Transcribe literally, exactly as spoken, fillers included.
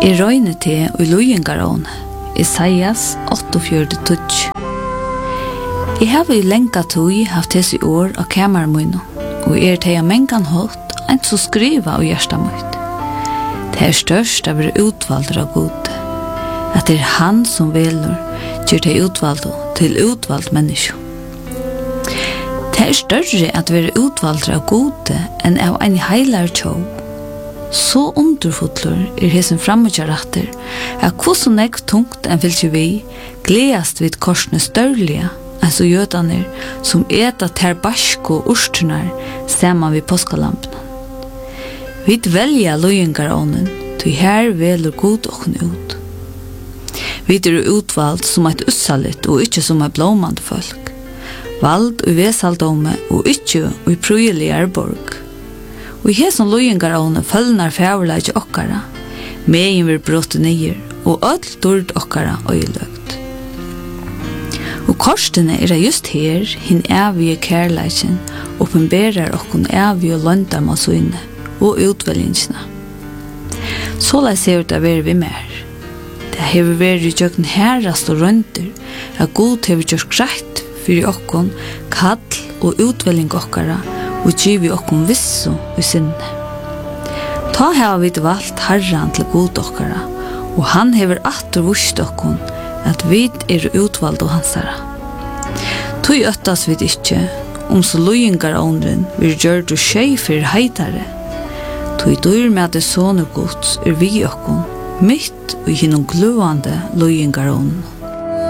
I røyne til og løyengarån, Isaias åttiofjørt tutsj. Jeg har i lenga tog haft hese år av kamermøyno, og er til jeg mengan hatt en så skriva av hjersta møyt. Det er størst av er utvalder av gode, at det er han som veler gjør det utvalde til utvalgt menneske. Det er større at vi er utvalder av gode enn av en heilar tjov. Så underfotler er hesen fremmedjaretter at hvordan jeg tungt enn fylkje vi gledast vid korsene størlige enn så jødaner som eta ter basko og ursternar saman vid påskalampene. Vi velja løyengarånen til her veler god okken ut. Vi er utvalgt som et ussalit og ikke som et blåmande folk. Vald og vesaldome og ikke og i prøyelig erborg. Og her som løyengarånen følnar fæverleik okkara, megin vil bråte nyer, og öll dord okkara øyløgt. Og korstene er just her, hin evige kærleiken, oppenberar okkon evige løndarmasøyne og utvelgingsna. Så lai ser ut av er vi mer. Det hever vært i jøkken herrast og rønter, at God hever gjort greit fyrir okkon kall og utvelging okkara, og givi okkon vissu i sinne. Ta hava vi valgt Herran til god okkara, og han hever atter vust okkon at vi er utvalgt av hansara. Tui øttas vi ikkje, om så løyengar åndren vil gjøre du skjei for heitare. Tui dyr med det sånne gods er vi okkon, mitt og hinnom gluande løyengar åndren.